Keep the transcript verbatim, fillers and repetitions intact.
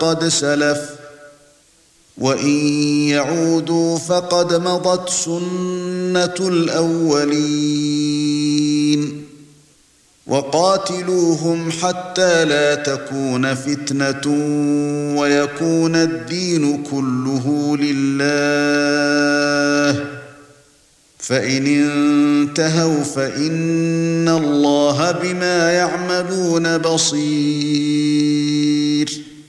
قد سلف وإن يعودوا فقد مضت سنة الأولين وقاتلوهم حتى لا تكون فتنة ويكون الدين كله لله فإن انتهوا فإن الله بما يعملون بصير